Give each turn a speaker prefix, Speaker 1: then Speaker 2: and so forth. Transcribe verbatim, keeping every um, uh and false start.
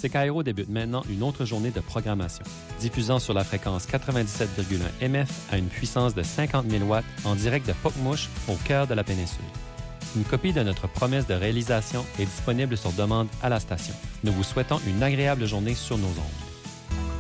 Speaker 1: C K R O débute maintenant une autre journée de programmation. Diffusant sur la fréquence quatre-vingt-dix-sept virgule un M F à une puissance de cinquante mille watts en direct de Pocmouche au cœur de la péninsule. Une copie de notre promesse de réalisation est disponible sur demande à la station. Nous vous souhaitons une agréable journée sur nos ondes.